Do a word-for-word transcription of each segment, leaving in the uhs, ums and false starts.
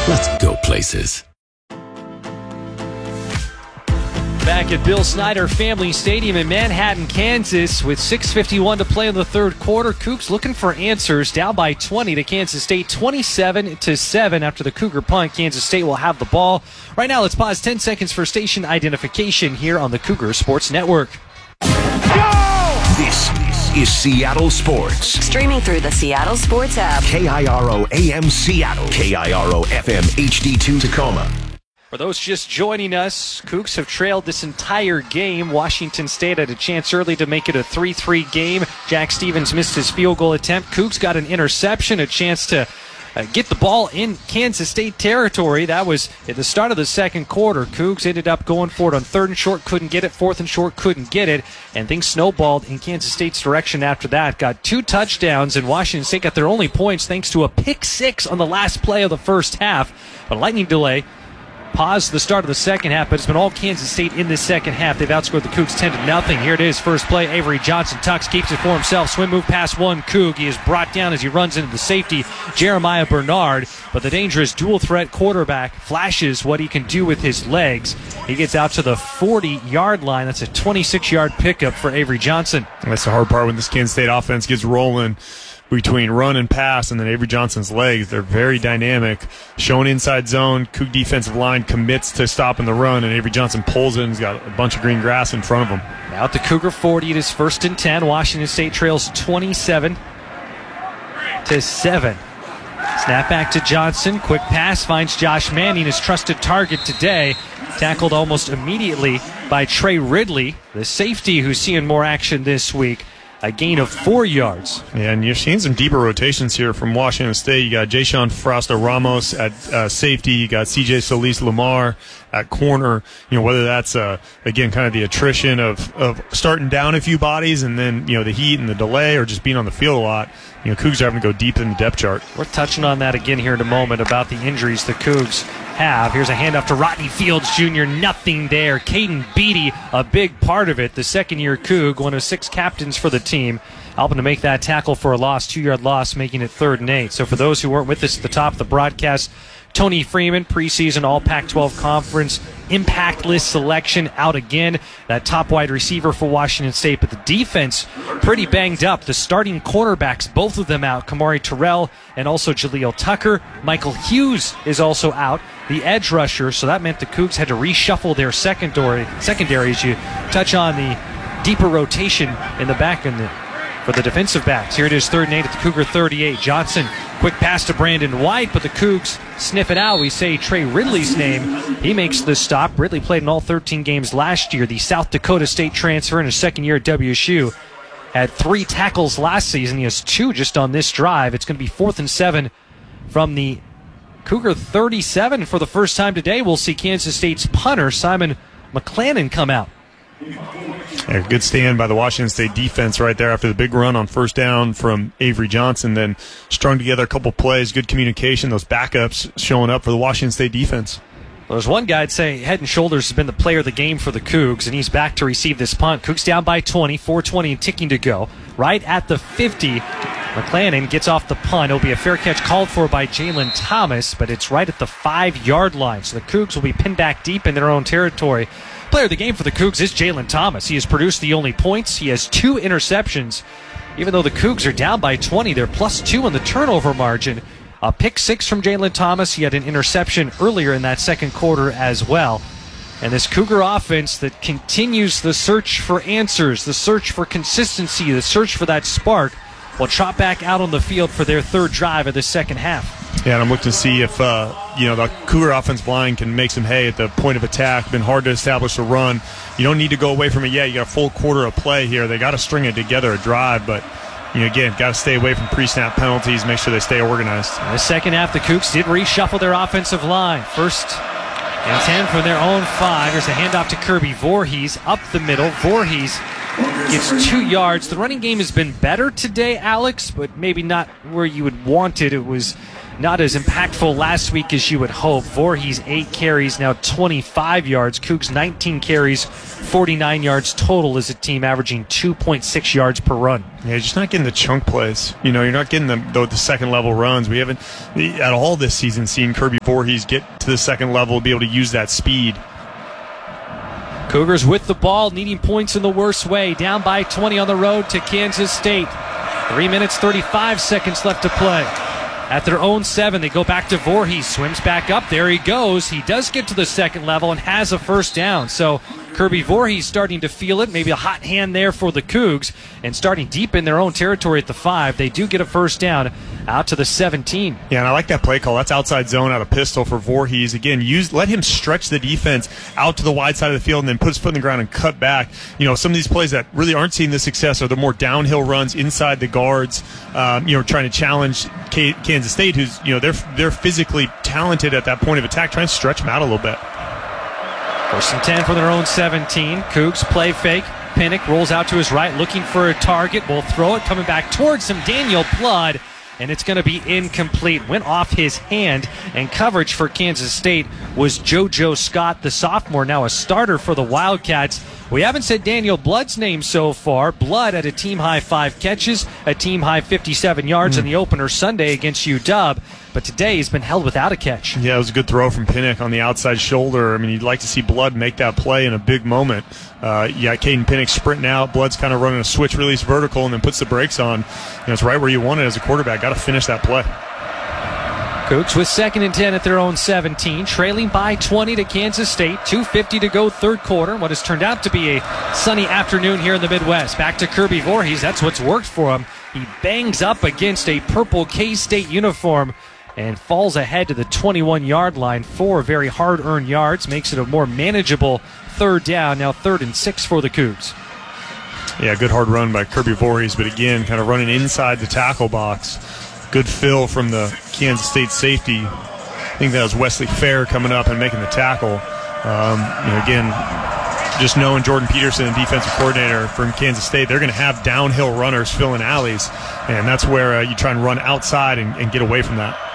Let's go places. Back at Bill Snyder Family Stadium in Manhattan, Kansas, with six fifty-one to play in the third quarter. Cougs looking for answers, down by twenty to Kansas State, twenty-seven to seven after the Cougar punt. Kansas State will have the ball. Right now, let's pause ten seconds for station identification here on the Cougar Sports Network. Go! This is Seattle Sports. Streaming through the Seattle Sports app. K I R O A M Seattle. K I R O F M H D two Tacoma. For those just joining us, Cougs have trailed this entire game. Washington State had a chance early to make it a three three game. Jack Stevens missed his field goal attempt. Cougs got an interception, a chance to uh, get the ball in Kansas State territory. That was at the start of the second quarter. Cougs ended up going for it on third and short, couldn't get it. Fourth and short, couldn't get it. And things snowballed in Kansas State's direction after that. Got two touchdowns, and Washington State got their only points thanks to a pick six on the last play of the first half. A lightning delay paused the start of the second half, but it's been all Kansas State in this second half. They've outscored the Cougs ten to nothing. Here it is, first play. Avery Johnson tucks, keeps it for himself. Swim move past one Coug. He is brought down as he runs into the safety, Jeremiah Bernard. But the dangerous dual threat quarterback flashes what he can do with his legs. He gets out to the forty-yard line. That's a twenty-six-yard pickup for Avery Johnson. That's the hard part when this Kansas State offense gets rolling. Between run and pass and then Avery Johnson's legs, they're very dynamic. Shown inside zone, Coug defensive line commits to stopping the run, and Avery Johnson pulls it and he's got a bunch of green grass in front of him. Now at the Cougar forty, it is first and ten. Washington State trails twenty-seven to seven. Snap back to Johnson. Quick pass finds Josh Manning, his trusted target today. Tackled almost immediately by Trey Ridley, the safety who's seeing more action this week. A gain of four yards. Yeah, and you're seeing some deeper rotations here from Washington State. You got Jayshawn Frosta Ramos at uh, safety. You got C J Solis Lamar at corner. You know, whether that's, uh, again, kind of the attrition of, of starting down a few bodies and then, you know, the heat and the delay or just being on the field a lot. You know, Cougs are having to go deep in the depth chart. We're touching on that again here in a moment about the injuries the Cougs have. Here's a handoff to Rodney Fields Junior Nothing there. Caden Beatty, a big part of it. The second-year Coug, one of six captains for the team, helping to make that tackle for a loss, two-yard loss, making it third and eight. So for those who weren't with us at the top of the broadcast, Tony Freeman, preseason All Pac twelve Conference impact list selection out again. That top wide receiver for Washington State, but the defense pretty banged up. The starting cornerbacks, both of them out. Kamari Terrell and also Jaleel Tucker. Michael Hughes is also out, the edge rusher, so that meant the Cougs had to reshuffle their secondary, secondary as you touch on the deeper rotation in the back in the for the defensive backs. Here it is, third and eight at the Cougar thirty-eight. Johnson, quick pass to Brandon White, but the Cougs sniff it out. We say Trey Ridley's name. He makes the stop. Ridley played in all thirteen games last year. The South Dakota State transfer in his second year at W S U. Had three tackles last season. He has two just on this drive. It's going to be fourth and seven from the Cougar thirty-seven. For the first time today, we'll see Kansas State's punter, Simon McClannon, come out. Yeah, good stand by the Washington State defense right there after the big run on first down from Avery Johnson. Then strung together a couple plays, good communication, those backups showing up for the Washington State defense. Well, there's one guy I'd say head and shoulders has been the player of the game for the Cougs, and he's back to receive this punt. Cougs down by twenty, four twenty and ticking to go. Right at the fifty, McClannon gets off the punt. It'll be a fair catch called for by Jalen Thomas, but it's right at the five-yard line. So the Cougs will be pinned back deep in their own territory. Player of the game for the Cougs is Jalen Thomas. He has produced the only points. He has two interceptions. Even though the Cougs are down by twenty, they're plus two on the turnover margin. A pick six from Jalen Thomas. He had an interception earlier in that second quarter as well. And this Cougar offense that continues the search for answers, the search for consistency, the search for that spark, will trot back out on the field for their third drive of the second half. Yeah, and I'm looking to see if uh, you know the Cougar offensive line can make some hay at the point of attack. Been hard to establish a run. You don't need to go away from it yet. You got a full quarter of play here. They got to string it together, a drive, but you know, again, got to stay away from pre-snap penalties, make sure they stay organized. In the second half, the Cougs did reshuffle their offensive line. First and ten from their own five. Here's a handoff to Kirby Voorhees up the middle. Voorhees gets two yards. The running game has been better today, Alex, but maybe not where you would want it. It was not as impactful last week as you would hope. Voorhees, eight carries, now twenty-five yards. Cougs, nineteen carries, forty-nine yards total as a team, averaging two point six yards per run. Yeah, you're just not getting the chunk plays. You know, you're not getting the, the, the second level runs. We haven't, at all this season, seen Kirby Voorhees get to the second level, be able to use that speed. Cougars with the ball, needing points in the worst way. Down by twenty on the road to Kansas State. Three minutes, thirty-five seconds left to play. At their own seven, they go back to Voorhees. Swims back up. There he goes. He does get to the second level and has a first down. So Kirby Voorhees starting to feel it. Maybe a hot hand there for the Cougs. And starting deep in their own territory at the five. They do get a first down out to the seventeen. Yeah, and I like that play call. That's outside zone out of pistol for Voorhees. Again, use let him stretch the defense out to the wide side of the field and then put his foot in the ground and cut back. You know, some of these plays that really aren't seeing the success are the more downhill runs inside the guards, um, you know, trying to challenge K- Kansas State, who's, you know, they're, they're physically talented at that point of attack, trying to stretch them out a little bit. First and ten for their own seventeen. Cougs play fake. Pinnock rolls out to his right, looking for a target. Will throw it, coming back towards him. Daniel Blood, and it's going to be incomplete. Went off his hand, and coverage for Kansas State was JoJo Scott, the sophomore, now a starter for the Wildcats. We haven't said Daniel Blood's name so far. Blood at a team-high five catches, a team-high fifty-seven yards mm. in the opener Sunday against U W, but today he's been held without a catch. Yeah, it was a good throw from Pinnock on the outside shoulder. I mean, you'd like to see Blood make that play in a big moment. Uh, yeah, Caden Pinnock sprinting out. Blood's kind of running a switch release vertical and then puts the brakes on. You know, it's right where you want it as a quarterback. Got to finish that play. Cougs with second and ten at their own seventeen, trailing by twenty to Kansas State. two fifty to go third quarter. What has turned out to be a sunny afternoon here in the Midwest. Back to Kirby Voorhees. That's what's worked for him. He bangs up against a purple K-State uniform and falls ahead to the twenty-one-yard line. Four very hard-earned yards. Makes it a more manageable third down. Now third and six for the Cougs. Yeah, good hard run by Kirby Voorhees, but again, kind of running inside the tackle box. Good fill from the Kansas State safety. I think that was Wesley Fair coming up and making the tackle. Um, you know, again, just knowing Jordan Peterson, the defensive coordinator from Kansas State, they're going to have downhill runners filling alleys, and that's where uh, you try and run outside and, and get away from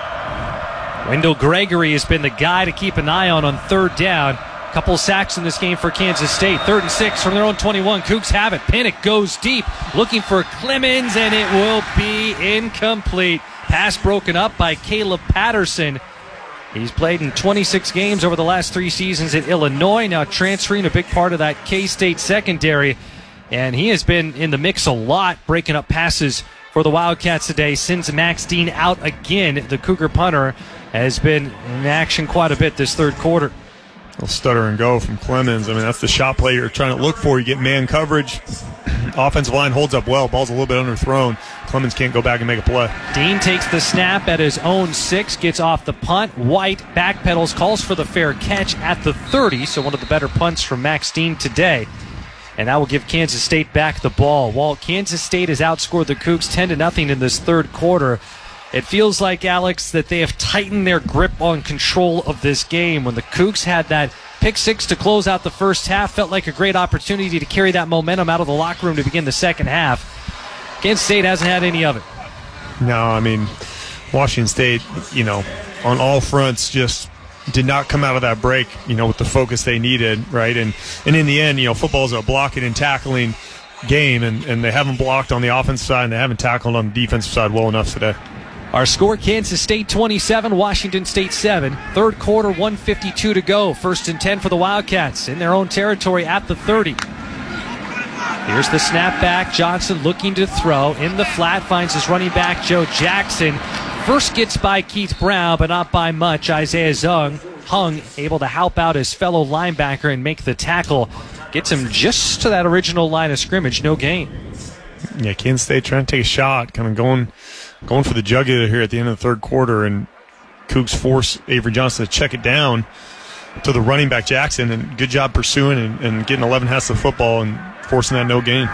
that. Wendell Gregory has been the guy to keep an eye on on third down. Couple sacks in this game for Kansas State. Third and six from their own twenty-one. Cougs have it. Pinnock goes deep, looking for Clemens, and it will be incomplete. Pass broken up by Caleb Patterson. He's played in twenty-six games over the last three seasons at Illinois, now transferring, a big part of that K-State secondary. And he has been in the mix a lot, breaking up passes for the Wildcats today. Sends Max Dean out again. The Cougar punter has been in action quite a bit this third quarter. Little stutter and go from Clemens. I mean, that's the shot play you're trying to look for. You get man coverage. Offensive line holds up well. Ball's a little bit underthrown. Clemens can't go back and make a play. Dean takes the snap at his own six, gets off the punt. White backpedals, calls for the fair catch at the thirty, so one of the better punts from Max Dean today. And that will give Kansas State back the ball. While Kansas State has outscored the Cougs ten to nothing in this third quarter, it feels like, Alex, that they have tightened their grip on control of this game. When the Cougs had that pick six to close out the first half, felt like a great opportunity to carry that momentum out of the locker room to begin the second half. Kansas State hasn't had any of it. No, I mean, Washington State, you know, on all fronts just did not come out of that break, you know, with the focus they needed, right? And and in the end, you know, football is a blocking and tackling game, and, and they haven't blocked on the offensive side and they haven't tackled on the defensive side well enough today. Our score, Kansas State twenty-seven, Washington State seven. Third quarter, one fifty-two to go. First and ten for the Wildcats in their own territory at the thirty. Here's the snap back. Johnson looking to throw. In the flat, finds his running back, Joe Jackson. First gets by Keith Brown, but not by much. Isaiah Zung, Hung, able to help out his fellow linebacker and make the tackle. Gets him just to that original line of scrimmage. No gain. Yeah, Kansas State trying to take a shot, kind of going... Going for the jugular here at the end of the third quarter, and Cougs force Avery Johnson to check it down to the running back Jackson, and good job pursuing and, and getting eleven has of the football and forcing that no gain.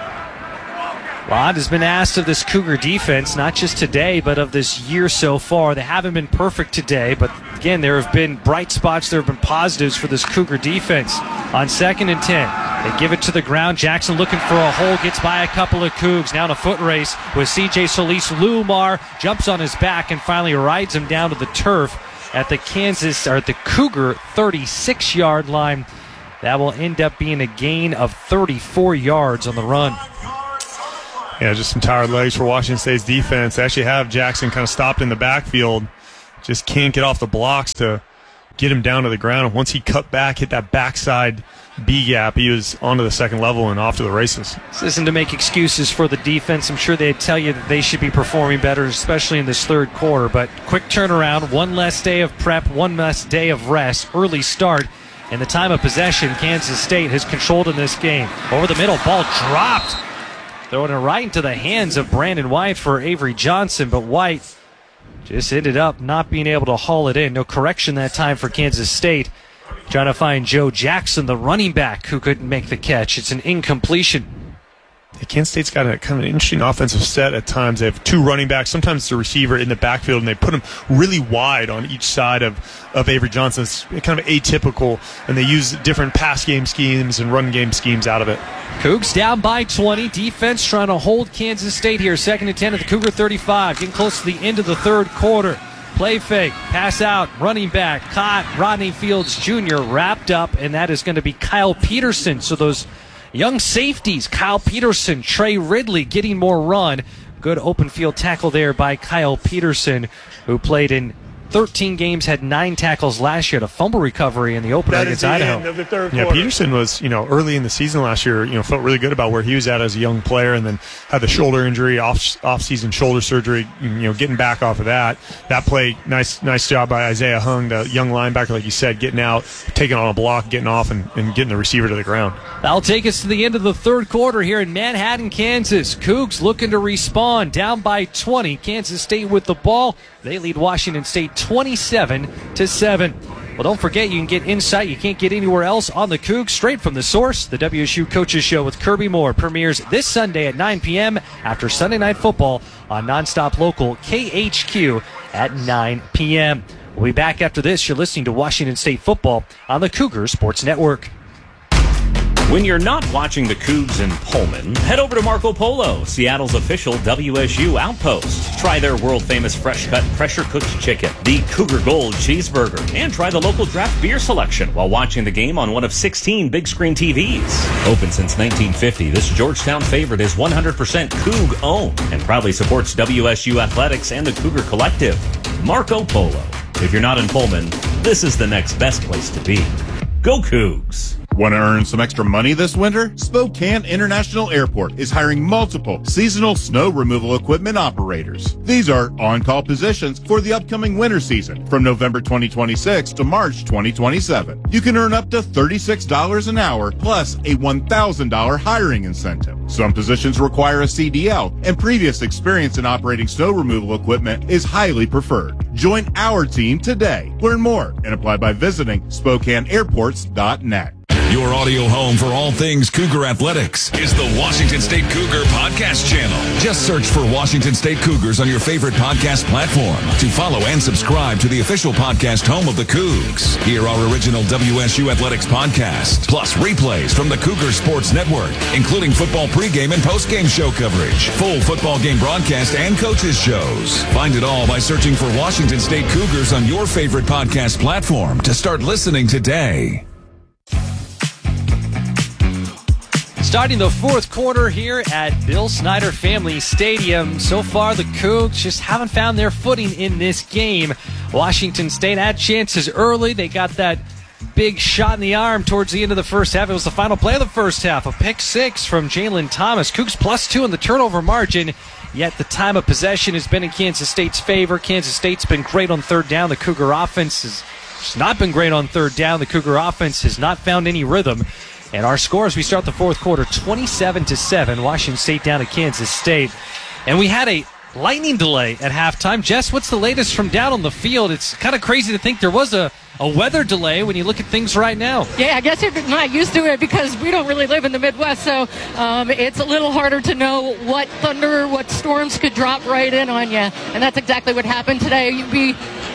A lot has been asked of this Cougar defense, not just today, but of this year so far. They haven't been perfect today, but again, there have been bright spots, there have been positives for this Cougar defense. On second and ten, They give it to the ground. Jackson looking for a hole, gets by a couple of Cougs. Now in a foot race with C J Solis. Lumar jumps on his back and finally rides him down to the turf at the Kansas or at the Cougar thirty-six yard line. That will end up being a gain of thirty-four yards on the run. Yeah, just some tired legs for Washington State's defense. They actually have Jackson kind of stopped in the backfield. Just can't get off the blocks to get him down to the ground. And once he cut back, hit that backside B gap, he was onto the second level and off to the races. This isn't to make excuses for the defense. I'm sure they'd tell you that they should be performing better, especially in this third quarter. But quick turnaround, one less day of prep, one less day of rest, early start. And the time of possession, Kansas State has controlled in this game. Over the middle, ball dropped. Throwing it right into the hands of Brandon White for Avery Johnson. But White just ended up not being able to haul it in. No correction that time for Kansas State. Trying to find Joe Jackson, the running back, who couldn't make the catch. It's an incompletion. Yeah, Kansas State's got a kind of an interesting offensive set at times. They have two running backs. Sometimes it's a receiver in the backfield, and they put them really wide on each side of, of Avery Johnson. It's kind of atypical, and they use different pass game schemes and run game schemes out of it. Cougs down by twenty. Defense trying to hold Kansas State here. Second and ten at the Cougar thirty-five. Getting close to the end of the third quarter. Play fake, pass out, running back, caught, Rodney Fields Junior wrapped up, and that is going to be Kyle Peterson. So those young safeties, Kyle Peterson, Trey Ridley getting more run. Good open field tackle there by Kyle Peterson, who played in thirteen games, had nine tackles last year, a fumble recovery in the opener That against is the Idaho. End of the third yeah, quarter. Peterson was, you know, early in the season last year, you know, felt really good about where he was at as a young player, and then had the shoulder injury, off off-season shoulder surgery, you know, getting back off of that. That play, nice nice job by Isaiah Hung, the young linebacker, like you said, getting out, taking on a block, getting off, and, and getting the receiver to the ground. That'll take us to the end of the third quarter here in Manhattan, Kansas. Cougs looking to respawn, down by twenty. Kansas State with the ball. They lead Washington State twenty-seven to seven. Well, don't forget, you can get insight you can't get anywhere else on the Cougs straight from the source. The W S U Coaches Show with Kirby Moore premieres this Sunday at nine p.m. after Sunday Night Football on Nonstop Local K H Q at nine p.m. We'll be back after this. You're listening to Washington State football on the Cougar Sports Network. When you're not watching the Cougs in Pullman, head over to Marco Polo, Seattle's official W S U outpost. Try their world-famous fresh-cut, pressure-cooked chicken, the Cougar Gold cheeseburger, and try the local draft beer selection while watching the game on one of sixteen big-screen T Vs. Open since nineteen fifty, this Georgetown favorite is one hundred percent Coug-owned and proudly supports W S U athletics and the Cougar Collective. Marco Polo. If you're not in Pullman, this is the next best place to be. Go Cougs! Want to earn some extra money this winter? Spokane International Airport is hiring multiple seasonal snow removal equipment operators. These are on-call positions for the upcoming winter season from November twenty twenty-six to March twenty twenty-seven. You can earn up to thirty-six dollars an hour plus a one thousand dollars hiring incentive. Some positions require a C D L, and previous experience in operating snow removal equipment is highly preferred. Join our team today. Learn more and apply by visiting Spokane Airports dot net. Your audio home for all things Cougar athletics is the Washington State Cougar Podcast Channel. Just search for Washington State Cougars on your favorite podcast platform to follow and subscribe to the official podcast home of the Cougs. Hear our original W S U Athletics podcast, plus replays from the Cougar Sports Network, including football pregame and postgame show coverage, full football game broadcast, and coaches shows. Find it all by searching for Washington State Cougars on your favorite podcast platform to start listening today. Starting the fourth quarter here at Bill Snyder Family Stadium. So far, the Cougs just haven't found their footing in this game. Washington State had chances early. They got that big shot in the arm towards the end of the first half. It was the final play of the first half. A pick six from Jalen Thomas. Cougs plus two in the turnover margin. Yet the time of possession has been in Kansas State's favor. Kansas State's been great on third down. The Cougar offense has not been great on third down. The Cougar offense has not found any rhythm. And our score as we start the fourth quarter, twenty-seven to seven, Washington State down at Kansas State. And we had a lightning delay at halftime. Jess, what's the latest from down on the field? It's kind of crazy to think there was a, a weather delay when you look at things right now. Yeah, I guess you're not used to it because we don't really live in the Midwest, so um, it's a little harder to know what thunder, what storms could drop right in on you. And that's exactly what happened today. You'd be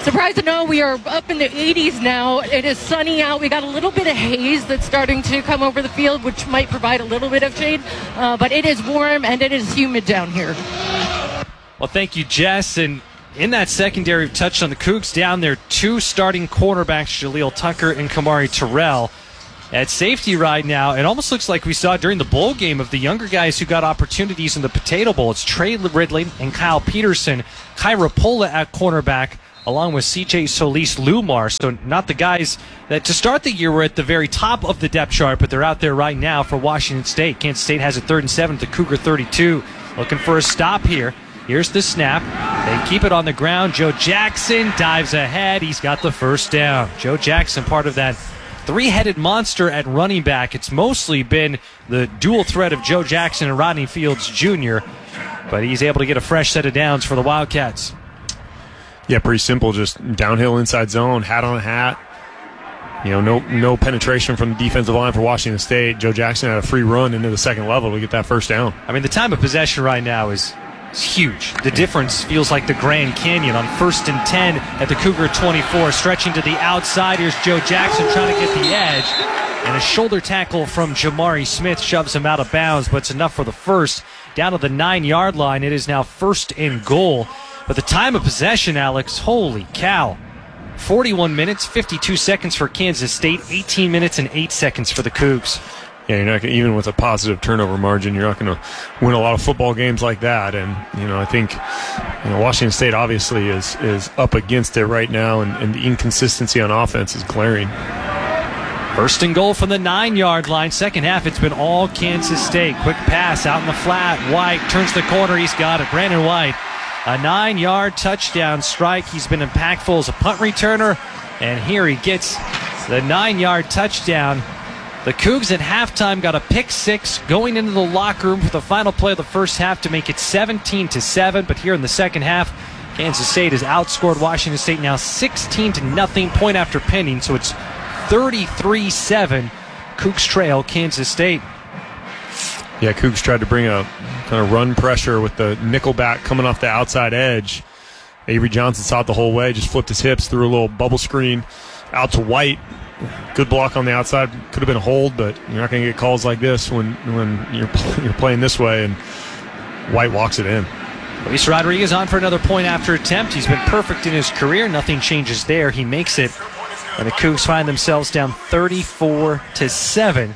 Surprised to know we are up in the eighties now. It is sunny out. We got a little bit of haze that's starting to come over the field, which might provide a little bit of shade. Uh, but it is warm and it is humid down here. Well, thank you, Jess. And in that secondary, we've touched on the Cougs down there. Two starting cornerbacks, Jaleel Tucker and Kamari Terrell. At safety right now, it almost looks like we saw during the bowl game of the younger guys who got opportunities in the Potato Bowl. It's Trey Ridley and Kyle Peterson. Kyra Pola at cornerback, along with C J Solis Lumar. So not the guys that to start the year were at the very top of the depth chart, but they're out there right now for Washington State. Kansas State has a third and seven at the Cougar thirty-two. Looking for a stop here. Here's the snap. They keep it on the ground. Joe Jackson dives ahead. He's got the first down. Joe Jackson, part of that three-headed monster at running back. It's mostly been the dual threat of Joe Jackson and Rodney Fields Junior, but he's able to get a fresh set of downs for the Wildcats. Yeah, pretty simple. Just downhill inside zone, hat on hat. You know, no no penetration from the defensive line for Washington State. Joe Jackson had a free run into the second level to get that first down. I mean, the time of possession right now is It's huge. The difference feels like the Grand Canyon on first and ten at the Cougar twenty-four. Stretching to the outside. Here's Joe Jackson trying to get the edge. And a shoulder tackle from Jamari Smith shoves him out of bounds, but it's enough for the first. Down to the nine-yard line. It is now first and goal. But the time of possession, Alex, holy cow. forty-one minutes, fifty-two seconds for Kansas State, eighteen minutes and eight seconds for the Cougs. Yeah, you're not gonna, even with a positive turnover margin, you're not going to win a lot of football games like that. And you know, I think you know Washington State obviously is is up against it right now, and, and the inconsistency on offense is glaring. First and goal from the nine-yard line. Second half, it's been all Kansas State. Quick pass out in the flat. White turns the corner. He's got it. Brandon White, a nine-yard touchdown strike. He's been impactful as a punt returner, and here he gets the nine-yard touchdown. The Cougs at halftime got a pick six going into the locker room for the final play of the first half to make it seventeen to seven. But here in the second half, Kansas State has outscored Washington State now sixteen to nothing, point after pending. So it's thirty-three seven. Cougs trail Kansas State. Yeah, Cougs tried to bring a kind of run pressure with the nickelback coming off the outside edge. Avery Johnson saw it the whole way, just flipped his hips, threw a little bubble screen out to White. Good block on the outside. Could have been a hold, but you're not going to get calls like this when when you're you're playing this way, and White walks it in. Luis Rodriguez on for another point after attempt. He's been perfect in his career. Nothing changes there. He makes it, and the Cougs find themselves down thirty-four to seven.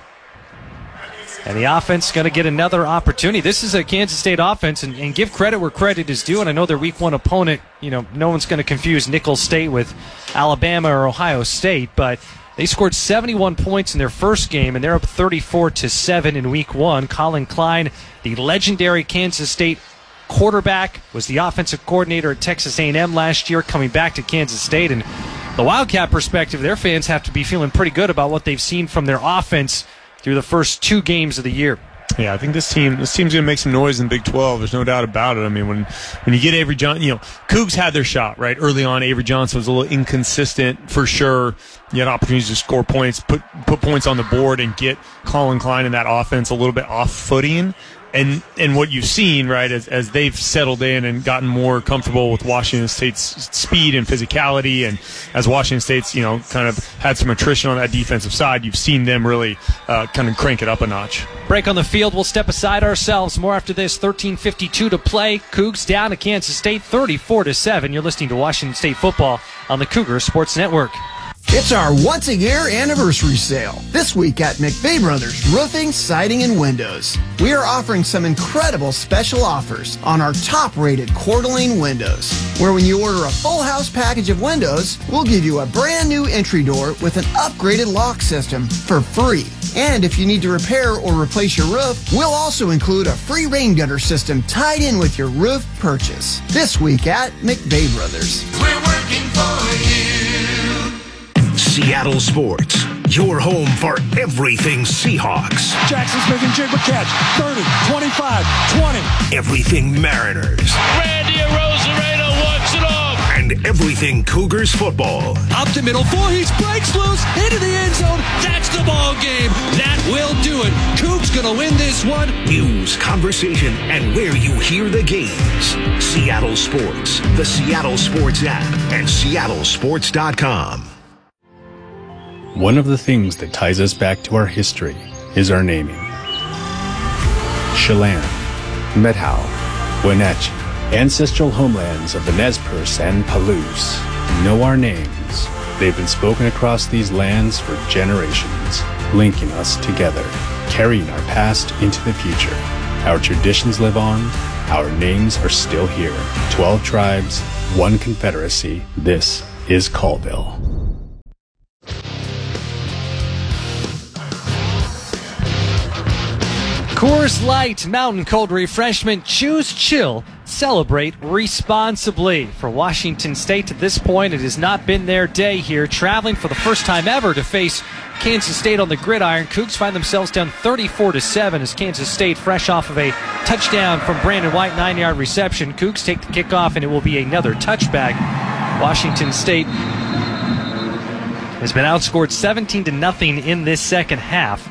And the offense going to get another opportunity. This is a Kansas State offense, and, and give credit where credit is due. And I know their week one opponent, you know, no one's going to confuse Nicholls State with Alabama or Ohio State, but they scored seventy-one points in their first game, and they're up thirty-four to seven in week one. Colin Klein, the legendary Kansas State quarterback, was the offensive coordinator at Texas A and M last year, coming back to Kansas State. And the Wildcat perspective, their fans have to be feeling pretty good about what they've seen from their offense through the first two games of the year. Yeah, I think this team this team's going to make some noise in Big twelve. There's no doubt about it. I mean, when when you get Avery Johnson, you know, Cougs had their shot, right? Early on, Avery Johnson was a little inconsistent for sure. You had opportunities to score points, put put points on the board, and get Colin Klein in that offense a little bit off footing. And and what you've seen, right, as as they've settled in and gotten more comfortable with Washington State's speed and physicality, and as Washington State's, you know, kind of had some attrition on that defensive side, you've seen them really uh, kind of crank it up a notch. Break on the field. We'll step aside ourselves. More after this. thirteen fifty-two to play. Cougs down to Kansas State, thirty-four to seven. You're listening to Washington State football on the Cougar Sports Network. It's our once-a-year anniversary sale. This week at McVeigh Brothers Roofing, Siding, and Windows. We are offering some incredible special offers on our top-rated Coeur d'Alene windows, where when you order a full house package of windows, we'll give you a brand new entry door with an upgraded lock system for free. And if you need to repair or replace your roof, we'll also include a free rain gutter system tied in with your roof purchase. This week at McVeigh Brothers. We're working for you. Seattle Sports, your home for everything Seahawks. Jackson's making jiggle catch. thirty, twenty-five, twenty. Everything Mariners. Randy Arozarena wants it off. And and everything Cougars football. Up the middle, Voorhees breaks loose into the end zone. That's the ball game. That will do it. Cougs gonna win this one. News, conversation, and where you hear the games. Seattle Sports, the Seattle Sports app, and seattle sports dot com. One of the things that ties us back to our history is our naming. Chelan, Methow, Wenatchee, ancestral homelands of the Nez Perce and Palouse, know our names. They've been spoken across these lands for generations, linking us together, carrying our past into the future. Our traditions live on, our names are still here. Twelve tribes, one confederacy. This is Colville. Coors Light Mountain Cold Refreshment. Choose chill. Celebrate responsibly. For Washington State, at this point, it has not been their day here. Traveling for the first time ever to face Kansas State on the gridiron. Cougs find themselves down thirty-four to seven as Kansas State, fresh off of a touchdown from Brandon White, nine-yard reception. Cougs take the kickoff, and it will be another touchback. Washington State has been outscored seventeen to nothing in this second half.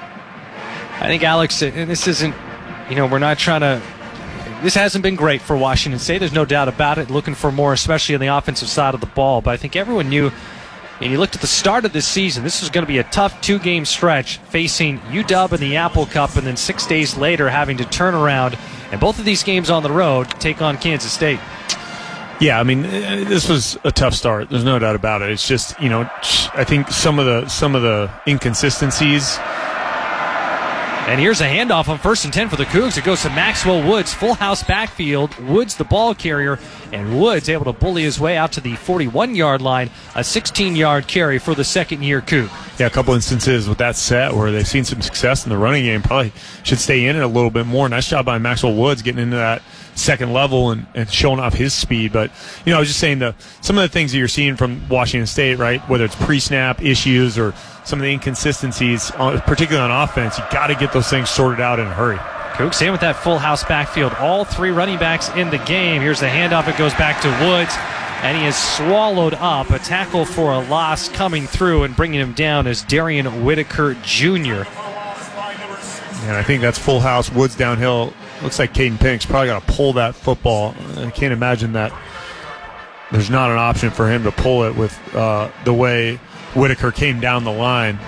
I think, Alex, and this isn't, you know, we're not trying to, this hasn't been great for Washington State. There's no doubt about it. Looking for more, especially on the offensive side of the ball. But I think everyone knew, and you looked at the start of this season, this was going to be a tough two-game stretch facing U W in the Apple Cup, and then six days later having to turn around, and both of these games on the road, take on Kansas State. Yeah, I mean, this was a tough start. There's no doubt about it. It's just, you know, I think some of the some of the inconsistencies. And here's a handoff on first and ten for the Cougs. It goes to Maxwell Woods, full house backfield. Woods the ball carrier, and Woods able to bully his way out to the forty-one-yard line. A sixteen-yard carry for the second-year Coug. Yeah, a couple instances with that set where they've seen some success in the running game. Probably should stay in it a little bit more. Nice job by Maxwell Woods getting into that second level and, and showing off his speed. But, you know, I was just saying the some of the things that you're seeing from Washington State, right, whether it's pre-snap issues or some of the inconsistencies, particularly on offense, you got to get those things sorted out in a hurry. Cougs in with that full house backfield. All three running backs in the game. Here's the handoff. It goes back to Woods, and he is swallowed up. A tackle for a loss coming through, and bringing him down is Darian Whitaker Junior And I think that's full house. Woods downhill. Looks like Caden Pinnick's probably got to pull that football. I can't imagine that there's not an option for him to pull it with uh, the way Whitaker came down the line.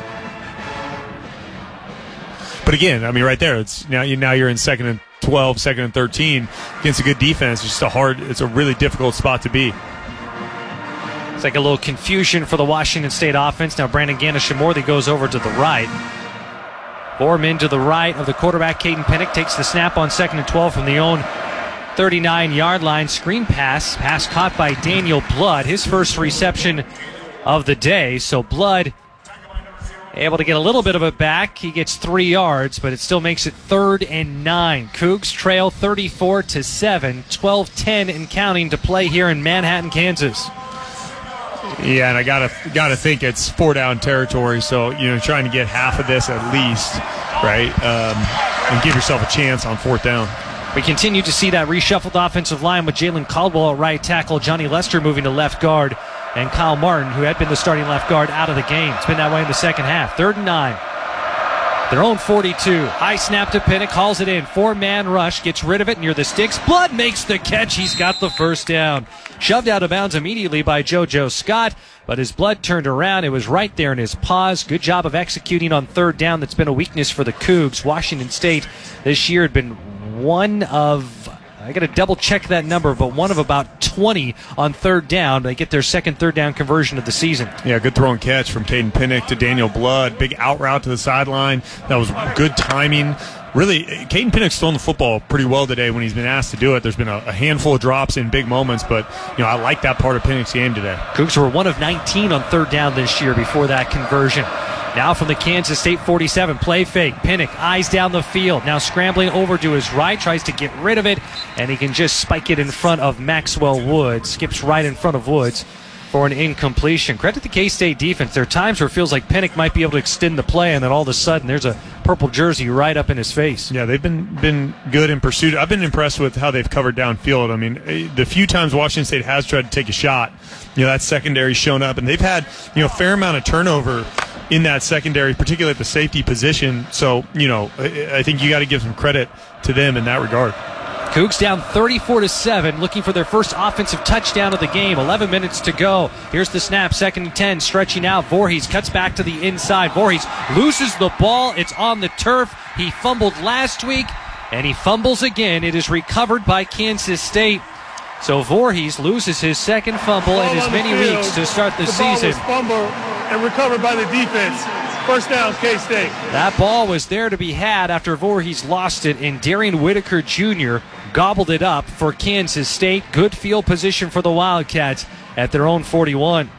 But again, I mean, right there, it's now you now you're in second and twelve, second and thirteen against a good defense. It's just a hard, it's a really difficult spot to be. It's like a little confusion for the Washington State offense. Now Brandon Ganesha-Morley goes over to the right. Four men to the right of the quarterback. Caden Pinnick takes the snap on second and twelve from the own thirty-nine-yard line. Screen pass, pass caught by Daniel Blood, his first reception of the day. So Blood able to get a little bit of it back. He gets three yards, but it still makes it third and nine. Cougs trail thirty-four to seven, twelve ten and counting to play here in Manhattan, Kansas. Yeah, and I gotta gotta think it's four down territory. So you know, trying to get half of this at least, right, um, and give yourself a chance on fourth down. We continue to see that reshuffled offensive line with Jalen Caldwell at right tackle, Johnny Lester moving to left guard, and Kyle Martin, who had been the starting left guard, out of the game. It's been that way in the second half. Third and nine. Their own forty-two. High snap to Pinnick, calls it in. Four-man rush, gets rid of it near the sticks. Blood makes the catch. He's got the first down. Shoved out of bounds immediately by JoJo Scott, but his Blood turned around. It was right there in his paws. Good job of executing on third down. That's been a weakness for the Cougs. Washington State this year had been one of, I got to double check that number, but one of about twenty on third down. They get their second third down conversion of the season. Yeah, good throw and catch from Caden Pinnick to Daniel Blood. Big out route to the sideline. That was good timing. Really, Caden Pinnick's thrown the football pretty well today when he's been asked to do it. There's been a, a handful of drops in big moments, but you know I like that part of Pinnick's game today. Cougs were one of nineteen on third down this year before that conversion. Now from the Kansas State forty-seven, play fake. Pinnick, eyes down the field. Now scrambling over to his right, tries to get rid of it, and he can just spike it in front of Maxwell Woods. Skips right in front of Woods. for an incompletion. Credit the K-State defense. There are times where it feels like Pinnock might be able to extend the play, and then all of a sudden there's a purple jersey right up in his face. Yeah, they've been been good in pursuit. I've been impressed with how they've covered downfield. I mean, the few times Washington State has tried to take a shot, you know, that secondary's shown up, and they've had, you know, a fair amount of turnover in that secondary, particularly at the safety position. So, you know, I think you got to give some credit to them in that regard. Cougs down thirty-four to seven, looking for their first offensive touchdown of the game. eleven minutes to go. Here's the snap, second and ten, stretching out. Voorhees cuts back to the inside. Voorhees loses the ball. It's on the turf. He fumbled last week, and he fumbles again. It is recovered by Kansas State. So Voorhees loses his second fumble in as many field. weeks to start the, the season. The ball was fumbled and recovered by the defense. First down, K-State. That ball was there to be had after Voorhees lost it, and Darian Whitaker Junior gobbled it up for Kansas State. Good field position for the Wildcats at their own forty-one.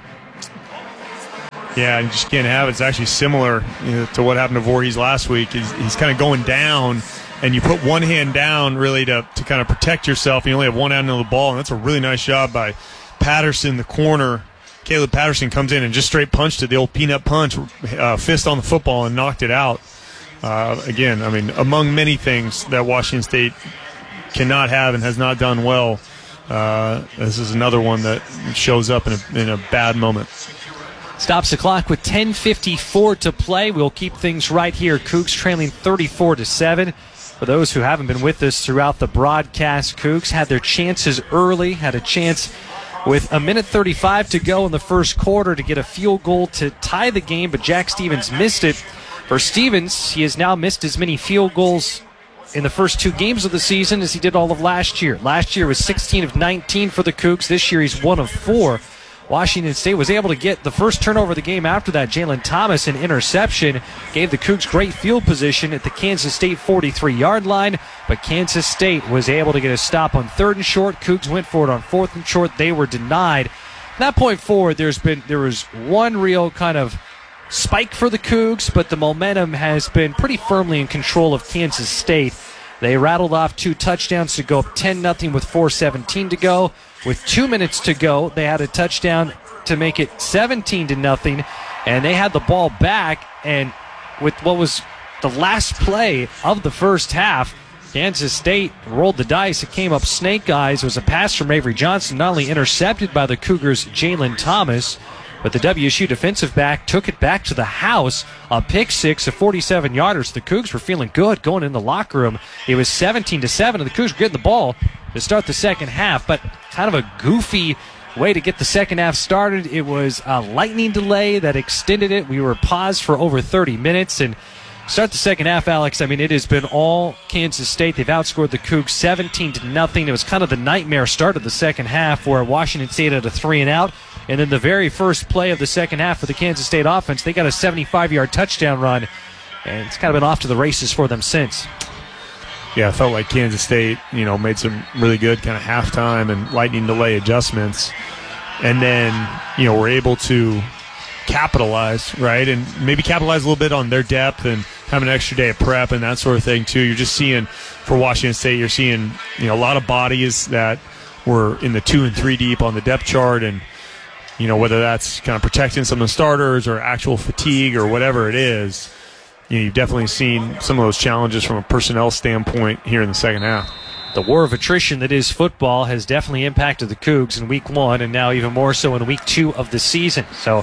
Yeah, you just can't have it. It's actually similar, you know, to what happened to Voorhees last week. He's, he's kind of going down, and you put one hand down really to, to kind of protect yourself. You only have one hand on the ball, and that's a really nice job by Patterson, the corner. Caleb Patterson comes in and just straight punched it, the old peanut punch, uh, fist on the football, and knocked it out. Uh, again, I mean, among many things that Washington State cannot have and has not done well, uh, this is another one that shows up in a, in a bad moment. Stops the clock with ten fifty-four to play. We'll keep things right here. Cougs trailing thirty-four to seven. For those who haven't been with us throughout the broadcast, Cougs had their chances early, had a chance with a minute thirty-five to go in the first quarter to get a field goal to tie the game, but Jack Stevens missed it. For Stevens, he has now missed as many field goals in the first two games of the season as he did all of last year. Last year was sixteen of nineteen for the Cougs. This year he's one of four. Washington State was able to get the first turnover of the game after that. Jalen Thomas, an interception, gave the Cougs great field position at the Kansas State forty-three-yard line, but Kansas State was able to get a stop on third and short. Cougs went for it on fourth and short. They were denied. From that point forward, there's been there was one real kind of spike for the Cougs, but the momentum has been pretty firmly in control of Kansas State. They rattled off two touchdowns to go up ten nothing with four seventeen to go. With two minutes to go, they had a touchdown to make it seventeen to nothing, and they had the ball back, and with what was the last play of the first half, Kansas State rolled the dice. It came up snake eyes. It was a pass from Avery Johnson, not only intercepted by the Cougars' Jalen Thomas, but the W S U defensive back took it back to the house. A pick six, a forty-seven-yarder. The Cougs were feeling good going in the locker room. It was seventeen to seven, and the Cougs were getting the ball to start the second half, but kind of a goofy way to get the second half started. It was a lightning delay that extended it. We were paused for over thirty minutes, and start the second half, Alex. I mean, it has been all Kansas State. They've outscored the Cougs seventeen to nothing. It was kind of the nightmare start of the second half where Washington State had a three and out, and then the very first play of the second half for the Kansas State offense, they got a seventy-five-yard touchdown run, and it's kind of been off to the races for them since. Yeah, I felt like Kansas State, you know, made some really good kind of halftime and lightning delay adjustments, and then, you know, were able to capitalize, right, and maybe capitalize a little bit on their depth and have an extra day of prep and that sort of thing too. You're just seeing, for Washington State, you're seeing, you know, a lot of bodies that were in the two and three deep on the depth chart, and, you know, whether that's kind of protecting some of the starters or actual fatigue or whatever it is, you know, you've definitely seen some of those challenges from a personnel standpoint here in the second half. The war of attrition that is football has definitely impacted the Cougs in week one, and now even more so in week two of the season. So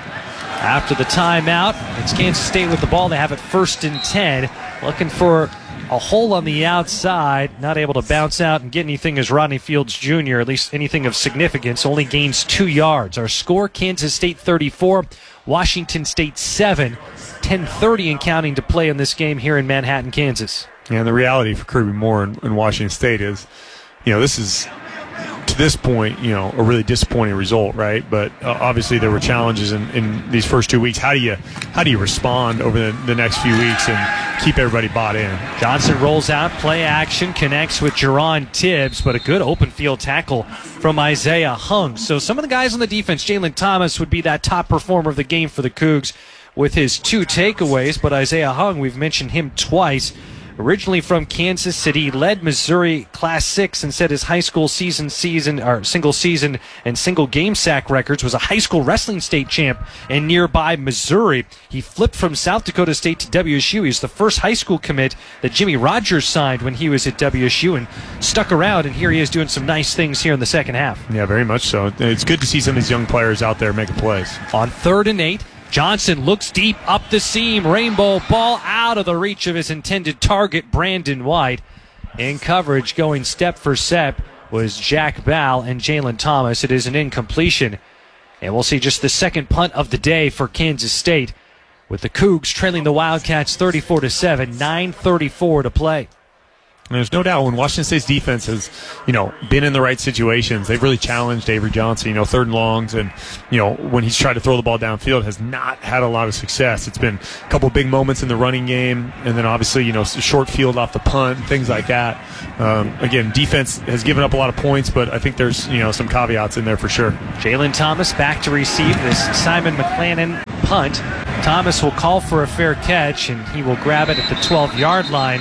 after the timeout, it's Kansas State with the ball. They have it first and ten, looking for a hole on the outside, not able to bounce out and get anything as Rodney Fields Junior, at least anything of significance, only gains two yards. Our score, Kansas State thirty-four, Washington State seven, ten thirty and counting to play in this game here in Manhattan, Kansas. Yeah, and the reality for Kirby Moore in, in Washington State is, you know, this is, to this point, you know, a really disappointing result, right? But uh, obviously there were challenges in, in these first two weeks. How do you how do you respond over the, the next few weeks and keep everybody bought in? Johnson rolls out, play action, connects with Jerron Tibbs, but a good open field tackle from Isaiah Hung. So some of the guys on the defense, Jalen Thomas would be that top performer of the game for the Cougs with his two takeaways, but Isaiah Hung, we've mentioned him twice, originally from Kansas City, led Missouri Class six and set his high school season, season or single season and single game sack records, was a high school wrestling state champ in nearby Missouri. He flipped from South Dakota State to W S U. He was the first high school commit that Jimmy Rogers signed when he was at W S U and stuck around, and here he is doing some nice things here in the second half. Yeah, very much so. It's good to see some of these young players out there making plays. On third and eight, Johnson looks deep up the seam. Rainbow ball out of the reach of his intended target, Brandon White. In coverage, going step for step, was Jack Ball and Jalen Thomas. It is an incompletion. And we'll see just the second punt of the day for Kansas State, with the Cougs trailing the Wildcats thirty-four to seven, nine thirty-four to play. And there's no doubt when Washington State's defense has, you know, been in the right situations, they've really challenged Avery Johnson, you know, third and longs, and, you know, when he's tried to throw the ball downfield, has not had a lot of success. It's been a couple big moments in the running game, and then obviously, you know, short field off the punt, things like that. Um, again, defense has given up a lot of points, but I think there's, you know, some caveats in there for sure. Jalen Thomas back to receive this Simon McClannon punt. Thomas will call for a fair catch, and he will grab it at the twelve-yard line.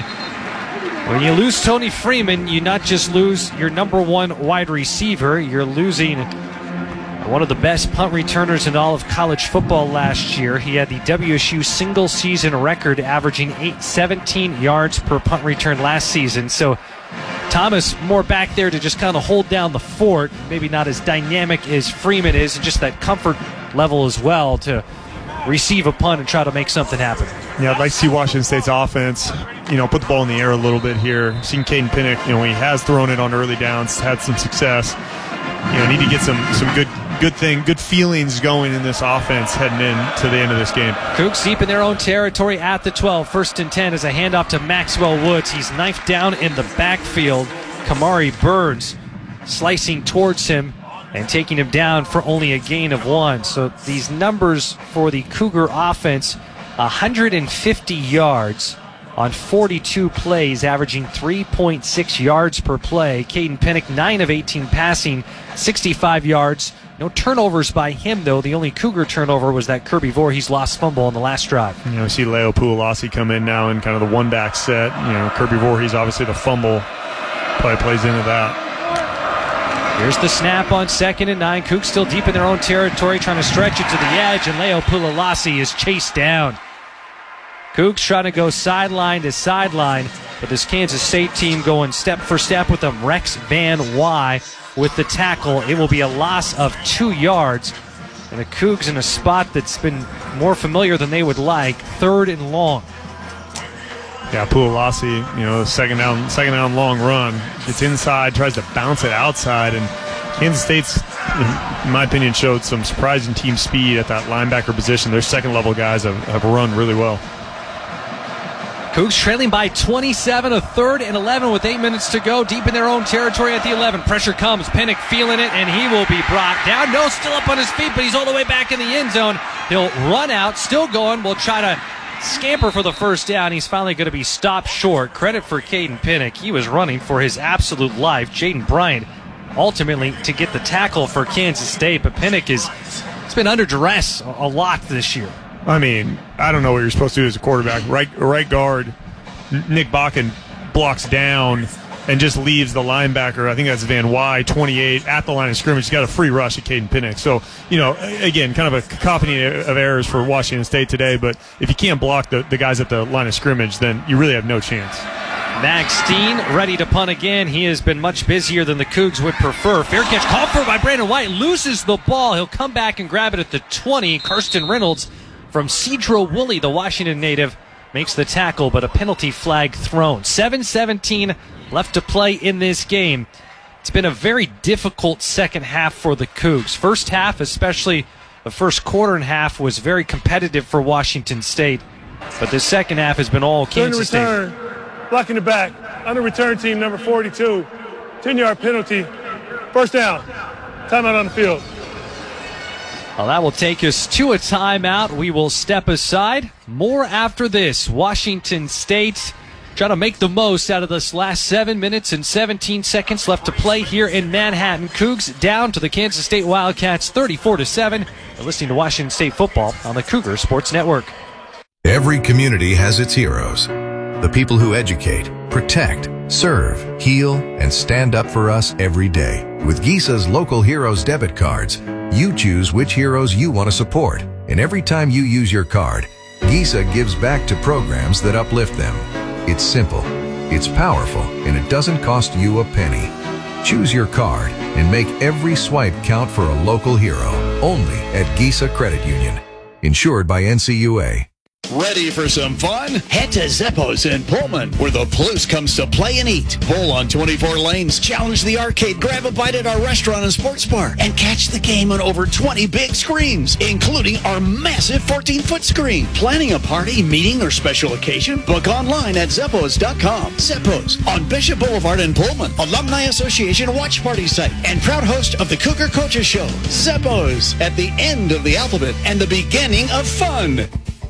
When you lose Tony Freeman, you not just lose your number one wide receiver, you're losing one of the best punt returners in all of college football last year. He had the W S U single season record, averaging eight seventeen yards per punt return last season. So Thomas more back there to just kind of hold down the fort, maybe not as dynamic as Freeman is, and just that comfort level as well to receive a punt and try to make something happen. Yeah, I'd like to see Washington State's offense, you know, put the ball in the air a little bit here. Seen Caden Pinnock, you know, he has thrown it on early downs, had some success. You know, need to get some some good good thing, good feelings going in this offense heading into the end of this game. Cougs deep in their own territory at the twelve. First and ten as a handoff to Maxwell Woods. He's knifed down in the backfield. Kamari Burns slicing towards him and taking him down for only a gain of one. So these numbers for the Cougar offense, one hundred fifty yards on forty-two plays, averaging three point six yards per play. Caden Pinnock, nine of eighteen passing, sixty-five yards. No turnovers by him, though. The only Cougar turnover was that Kirby Voorhees lost fumble on the last drive. You know, we see Leo Puolasi come in now in kind of the one-back set. You know, Kirby Voorhees, obviously the fumble play plays into that. Here's the snap on second and nine. Cougs still deep in their own territory, trying to stretch it to the edge, and Leo Puolasi is chased down. Cougs trying to go sideline to sideline, but this Kansas State team going step for step with them. Rex Van Wy with the tackle. It will be a loss of two yards. And the Cougs in a spot that's been more familiar than they would like, third and long. Yeah, Puolasi, you know, second down, second down long run. It's inside, tries to bounce it outside, and Kansas State's, in my opinion, showed some surprising team speed at that linebacker position. Their second-level guys have, have run really well. Cougs trailing by twenty-seven, a third and eleven with eight minutes to go, deep in their own territory at the eleven. Pressure comes, Pinnock feeling it, and he will be brought down. No, still up on his feet, but he's all the way back in the end zone. He'll run out, still going. We'll try to scamper for the first down. He's finally going to be stopped short. Credit for Caden Pinnock. He was running for his absolute life. Jaden Bryant ultimately to get the tackle for Kansas State, but Pinnock is it's been under duress a, a lot this year. I mean, I don't know what you're supposed to do as a quarterback. Right, right guard Nick Bakken blocks down and just leaves the linebacker. I think that's Van Wy, twenty-eight, at the line of scrimmage. He's got a free rush at Caden Pinnock. So, you know, again, kind of a cacophony of errors for Washington State today. But if you can't block the, the guys at the line of scrimmage, then you really have no chance. Max Steen ready to punt again. He has been much busier than the Cougs would prefer. Fair catch called for by Brandon White. Loses the ball. He'll come back and grab it at the twenty. Karsten Reynolds from Cedro Woolley, the Washington native, makes the tackle, but a penalty flag thrown. seven seventeen left to play in this game. It's been a very difficult second half for the Cougs. First half, especially the first quarter and half, was very competitive for Washington State. But the second half has been all Kansas State. Return, blocking the back. On the return team, number forty-two. ten-yard penalty. First down. Timeout on the field. Well, that will take us to a timeout. We will step aside. More after this. Washington State trying to make the most out of this last seven minutes and seventeen seconds left to play here in Manhattan. Cougs down to the Kansas State Wildcats thirty-four to seven. You're listening to Washington State football on the Cougar Sports Network. Every community has its heroes. the people who educate, protect, serve, heal, and stand up for us every day. With Gisa's Local Heroes debit cards, you choose which heroes you want to support. And every time you use your card, Gisa gives back to programs that uplift them. It's simple, it's powerful, and it doesn't cost you a penny. Choose your card and make every swipe count for a local hero. Only at Gisa Credit Union. Insured by N C U A. Ready for some fun? Head to Zeppos in Pullman, where the Palouse comes to play and eat. Pull on twenty-four lanes, challenge the arcade, grab a bite at our restaurant and sports bar, and catch the game on over twenty big screens, including our massive fourteen-foot screen. Planning a party, meeting, or special occasion? Book online at Zeppos dot com. Zeppos on Bishop Boulevard in Pullman, Alumni Association watch party site, and proud host of the Cougar Coaches Show. Zeppos, at the end of the alphabet and the beginning of fun.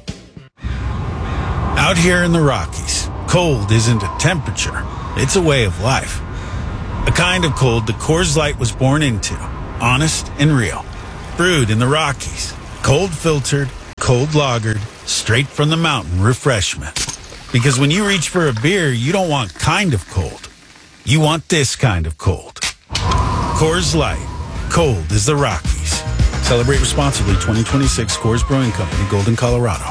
Out here in the Rockies, cold isn't a temperature, it's a way of life. A kind of cold that Coors Light was born into, honest and real. Brewed in the Rockies, cold filtered, cold lagered, straight from the mountain refreshment. Because when you reach for a beer, you don't want kind of cold. You want this kind of cold. Coors Light, cold as the Rockies. Celebrate responsibly. twenty twenty-six Coors Brewing Company, Golden, Colorado.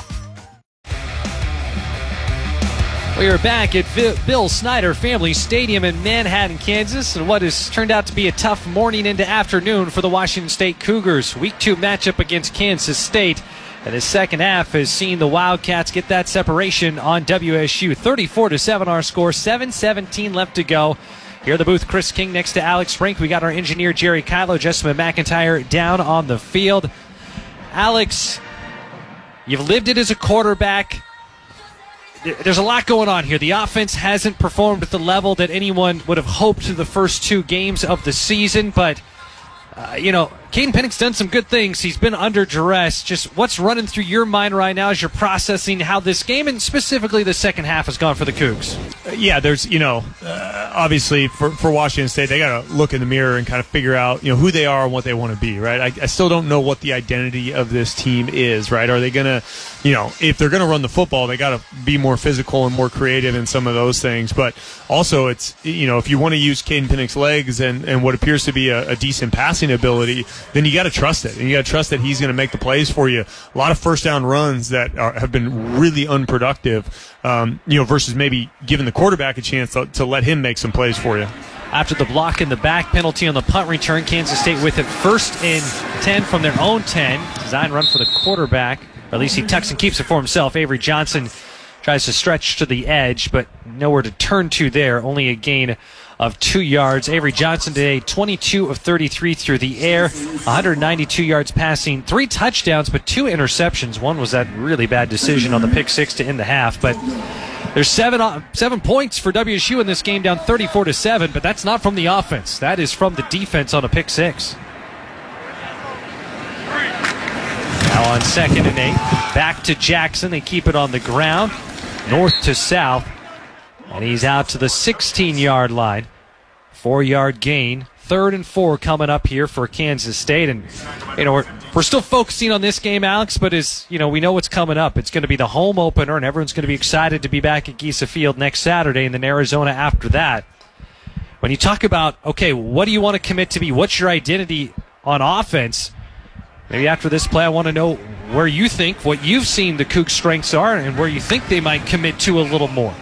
We are back at Bill Snyder Family Stadium in Manhattan, Kansas, and what has turned out to be a tough morning into afternoon for the Washington State Cougars. Week two matchup against Kansas State, and the second half has seen the Wildcats get that separation on W S U. thirty-four to seven our score, seven seventeen left to go. Here in the booth, Chris King next to Alex Rink. We got our engineer Jerry Kylo, Jessamine McIntyre down on the field. Alex, you've lived it as a quarterback. There's a lot going on here. The offense hasn't performed at the level that anyone would have hoped in the first two games of the season, but, uh, you know, Caden Pennick's done some good things. He's been under duress. Just what's running through your mind right now as you're processing how this game and specifically the second half has gone for the Cougs? Uh, yeah, there's, you know, uh, obviously for, for Washington State, they got to look in the mirror and kind of figure out, you know, who they are and what they want to be, right? I, I still don't know what the identity of this team is, right? Are they going to, you know, if they're going to run the football, they got to be more physical and more creative in some of those things. But also it's, you know, if you want to use Caden Pennick's legs and, and what appears to be a, a decent passing ability, then you got to trust it. And you got to trust that he's going to make the plays for you. A lot of first down runs that are, have been really unproductive, um, you know, versus maybe giving the quarterback a chance to, to let him make some plays for you. After the block in the back, penalty on the punt return, Kansas State with it first and ten from their own ten. Design run for the quarterback. Or at least he tucks and keeps it for himself. Avery Johnson tries to stretch to the edge, but nowhere to turn to there. Only a gain of two yards. Avery Johnson today, twenty-two of thirty-three through the air, one hundred ninety-two yards passing, three touchdowns, but two interceptions. One was that really bad decision on the pick six to end the half. But there's seven seven points for W S U in this game, down thirty-four to seven, but that's not from the offense. That is from the defense on a pick six. Now on second and eight, back to Jackson. They keep it on the ground, north to south, and he's out to the sixteen-yard line. Four-yard gain. Third and four coming up here for Kansas State. And, you know, we're, we're still focusing on this game, Alex, but as, you know, we know what's coming up. It's going to be the home opener, and everyone's going to be excited to be back at Gisa Field next Saturday and then Arizona after that. When you talk about, okay, what do you want to commit to be? What's your identity on offense? Maybe after this play, I want to know where you think, what you've seen the Cougs' strengths are, and where you think they might commit to a little more.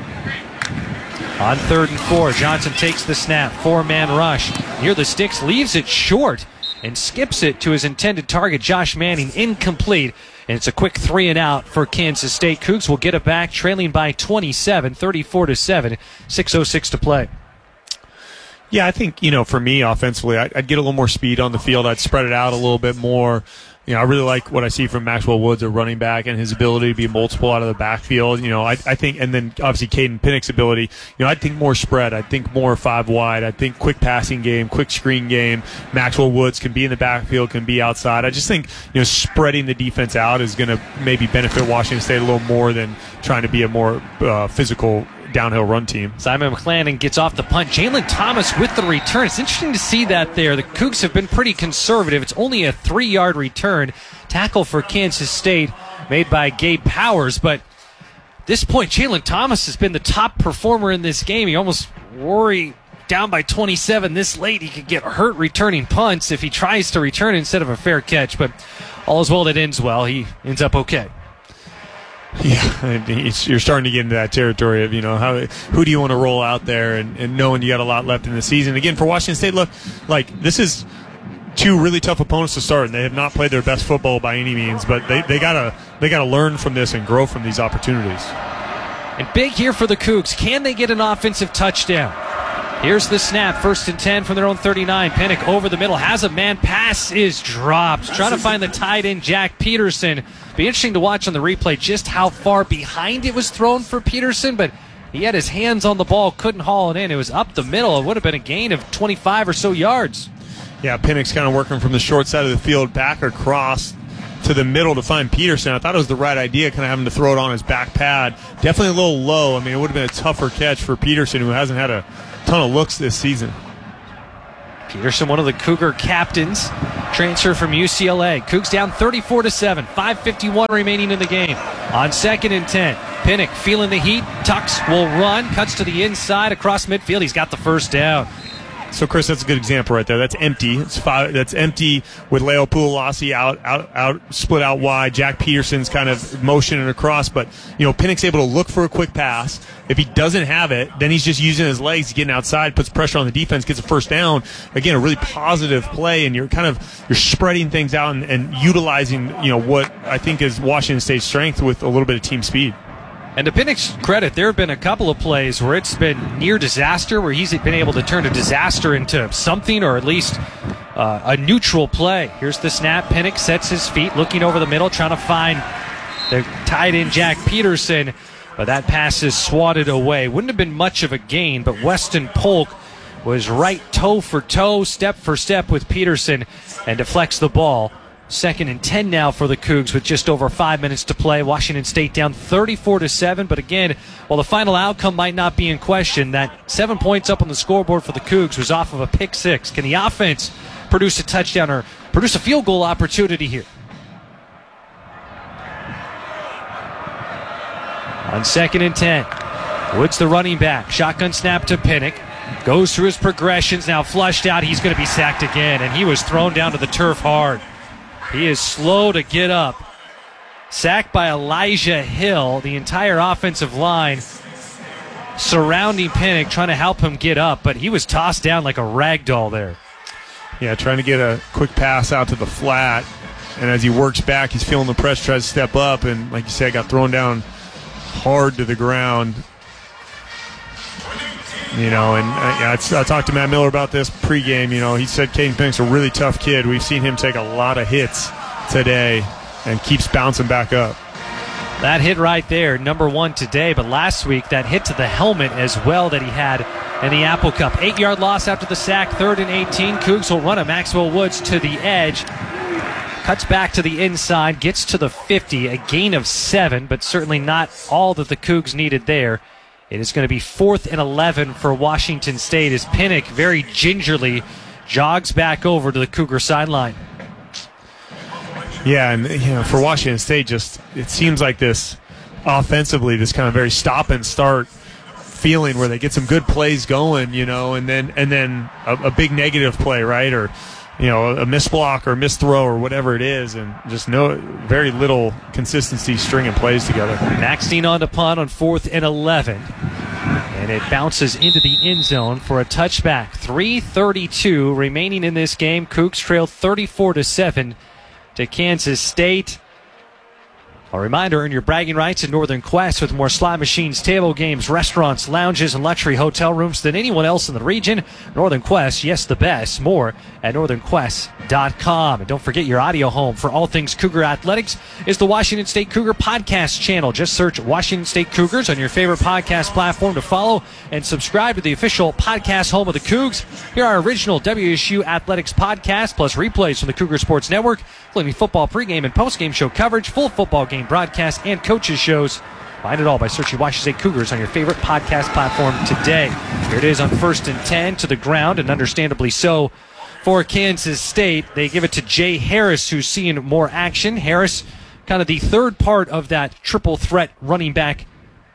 On third and four, Johnson takes the snap, four-man rush. Near the sticks, leaves it short and skips it to his intended target, Josh Manning, incomplete. And it's a quick three and out for Kansas State. Cougs will get it back, trailing by twenty-seven, thirty-four to seven, six oh six to play. Yeah, I think, you know, for me offensively, I'd, I'd get a little more speed on the field. I'd spread it out a little bit more. You know, I really like what I see from Maxwell Woods, a running back, and his ability to be multiple out of the backfield. You know, I, I think, and then obviously Caden Pennick's ability. You know, I think more spread. I think more five wide. I think quick passing game, quick screen game. Maxwell Woods can be in the backfield, can be outside. I just think, you know, spreading the defense out is going to maybe benefit Washington State a little more than trying to be a more uh, physical downhill run team. Simon McClanahan gets off the punt. Jalen Thomas with the return. It's interesting to see that there. The Cougs have been pretty conservative. It's only a three-yard return. Tackle for Kansas State made by Gabe Powers, but this point, Jalen Thomas has been the top performer in this game. You almost worry, down by twenty-seven this late, he could get hurt returning punts if he tries to return instead of a fair catch. But all is well that ends well. He ends up okay. Yeah, it's, you're starting to get into that territory of, you know, how who do you want to roll out there, and, and knowing you got a lot left in the season. Again, for Washington State, look, like, this is two really tough opponents to start, and they have not played their best football by any means, but they, they gotta they gotta learn from this and grow from these opportunities. And big here for the Cougs. Can they get an offensive touchdown? Here's the snap. First and ten from their own thirty-nine. Pinnock over the middle. Has a man. Pass is dropped. Trying to find the tight end, Jack Peterson. Be interesting to watch on the replay just how far behind it was thrown for Peterson, but he had his hands on the ball, couldn't haul it in. It was up the middle. It would have been a gain of twenty-five or so yards. Yeah, Pinnock's kind of working from the short side of the field back across to the middle to find Peterson. I thought it was the right idea, kind of having to throw it on his back pad. Definitely a little low. I mean, it would have been a tougher catch for Peterson, who hasn't had a ton of looks this season. Peterson, one of the Cougar captains, transfer from U C L A. Cougs down thirty-four to seven. five fifty-one remaining in the game. On second and ten, Pinnock feeling the heat. Tucks will run, cuts to the inside across midfield. He's got the first down. So, Chris, that's a good example right there. That's empty. It's five, that's empty with Leo Pulalasi out, out, out, split out wide. Jack Peterson's kind of motioning across, but, you know, Pinnock's able to look for a quick pass. If he doesn't have it, then he's just using his legs, getting outside, puts pressure on the defense, gets a first down. Again, a really positive play, and you're kind of you're spreading things out and, and utilizing, you know, what I think is Washington State's strength with a little bit of team speed. And to Pinnock's credit, there have been a couple of plays where it's been near disaster, where he's been able to turn a disaster into something, or at least uh, a neutral play. Here's the snap. Pinnock sets his feet, looking over the middle, trying to find the tight end Jack Peterson, but that pass is swatted away. Wouldn't have been much of a gain, but Weston Polk was right toe for toe, step for step with Peterson, and deflects the ball. Second and ten now for the Cougs with just over five minutes to play. Washington State down thirty-four to seven, but again, while the final outcome might not be in question, that seven points up on the scoreboard for the Cougs was off of a pick six. Can the offense produce a touchdown or produce a field goal opportunity here? On second and ten, Woods the running back. Shotgun snap to Pinnock. Goes through his progressions, now flushed out. He's going to be sacked again, and he was thrown down to the turf hard. He is slow to get up. Sacked by Elijah Hill. The entire offensive line surrounding Pinnock, trying to help him get up, but he was tossed down like a rag doll there. Yeah, trying to get a quick pass out to the flat, and as he works back, he's feeling the pressure, tries to step up, and like you said, got thrown down hard to the ground. You know, and I, I talked to Matt Miller about this pregame. You know, he said Caden Pinnock's a really tough kid. We've seen him take a lot of hits today and keeps bouncing back up. That hit right there, number one today, but last week that hit to the helmet as well that he had in the Apple Cup. Eight-yard loss after the sack, third and eighteen. Cougs will run it. Maxwell Woods to the edge. Cuts back to the inside, gets to the fifty, a gain of seven, but certainly not all that the Cougs needed there. It is going to be fourth and eleven for Washington State as Pinnock very gingerly jogs back over to the Cougar sideline. Yeah, and you know, for Washington State, just it seems like this offensively, this kind of very stop and start feeling where they get some good plays going, you know, and then and then a, a big negative play, right, or you know, a missed block or a missed throw or whatever it is, and just no very little consistency stringing plays together. Maxine on to punt on fourth and eleven, and it bounces into the end zone for a touchback. three thirty-two remaining in this game. Cougs trail thirty-four to seven to Kansas State. A reminder, earn your bragging rights in Northern Quest with more slot machines, table games, restaurants, lounges, and luxury hotel rooms than anyone else in the region. Northern Quest, yes, the best. More at northern quest dot com. And don't forget, your audio home for all things Cougar athletics is the Washington State Cougar podcast channel. Just search Washington State Cougars on your favorite podcast platform to follow and subscribe to the official podcast home of the Cougs. Here are our original W S U Athletics podcast, plus replays from the Cougar Sports Network, including football pregame and postgame show coverage, full football game broadcast, and coaches shows. Find it all by searching Washington State Cougars on your favorite podcast platform today. Here it is on first and ten to the ground, and understandably so for Kansas State. They give it to Jay Harris, who's seeing more action. Harris, kind of the third part of that triple threat running back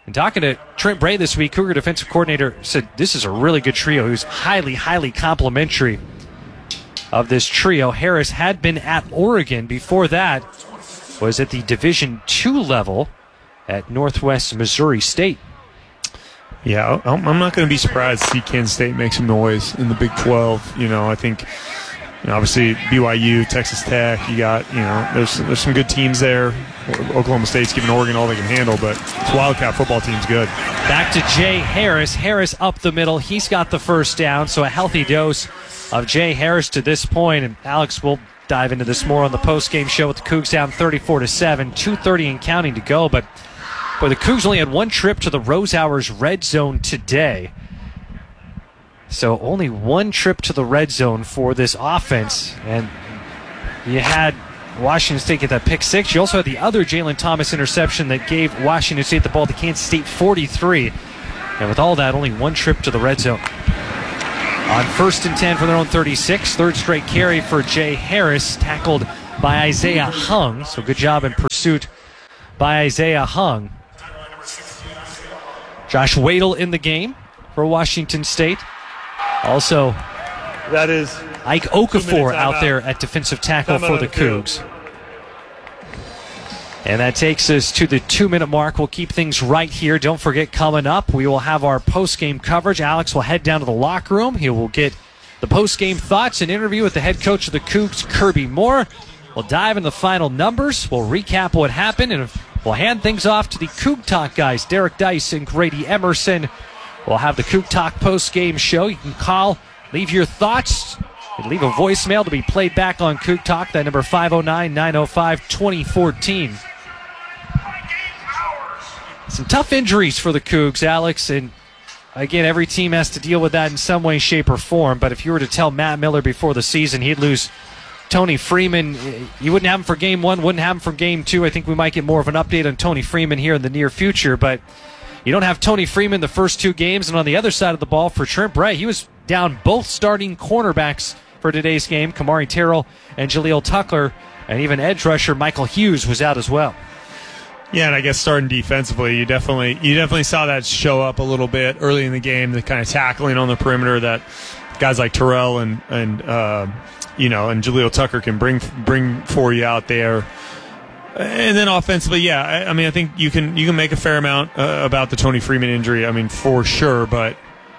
And talking to Trent Bray this week, Cougar defensive coordinator said this is a really good trio. He was highly, highly complimentary of this trio. Harris had been at Oregon. Before that was at the Division two level at Northwest Missouri State. Yeah, I'm not going to be surprised to see Kansas State make some noise in the Big twelve. You know, I think, you know, obviously B Y U, Texas Tech, you got, you know, there's there's some good teams there. Oklahoma State's giving Oregon all they can handle, but this Wildcat football team's good. Back to Jay Harris. Harris up the middle. He's got the first down, so a healthy dose of Jay Harris to this point. And Alex will dive into this more on the post-game show with the Cougs down thirty-four to seven, two thirty and counting to go. But boy, the Cougs only had one trip to the Rose Hours red zone today. So only one trip to the red zone for this offense. And you had Washington State get that pick six. You also had the other Jalen Thomas interception that gave Washington State the ball to Kansas State forty-three. And with all that, only one trip to the red zone. On first and ten from their own thirty-six, third straight carry for Jay Harris, tackled by Isaiah Hung. So good job in pursuit by Isaiah Hung. Josh Wadle in the game for Washington State. Also, that is Ike Okafor out there at defensive tackle for the Cougs. And that takes us to the two-minute mark. We'll keep things right here. Don't forget, coming up, we will have our post-game coverage. Alex will head down to the locker room. He will get the post-game thoughts and interview with the head coach of the Cougs, Kirby Moore. We'll dive into the final numbers. We'll recap what happened, and we'll hand things off to the Coug Talk guys, Derek Dice and Grady Emerson. We'll have the Coug Talk post-game show. You can call, leave your thoughts, and leave a voicemail to be played back on Coug Talk. That number five oh nine, nine oh five, two oh one four. Some tough injuries for the Cougs, Alex, and again, every team has to deal with that in some way, shape, or form. But if you were to tell Matt Miller before the season he'd lose Tony Freeman, you wouldn't have him for game one, wouldn't have him for game two. I think we might get more of an update on Tony Freeman here in the near future, but you don't have Tony Freeman the first two games. And on the other side of the ball for Trent Bray, he was down both starting cornerbacks for today's game, Kamari Terrell and Jaleel Tucker, and even edge rusher Michael Hughes was out as well. Yeah, and I guess starting defensively, you definitely you definitely saw that show up a little bit early in the game, the kind of tackling on the perimeter that guys like Terrell and and uh, you know and Jaleel Tucker can bring bring for you out there. And then offensively, yeah, I, I mean, I think you can you can make a fair amount uh, about the Tony Freeman injury. I mean, for sure, but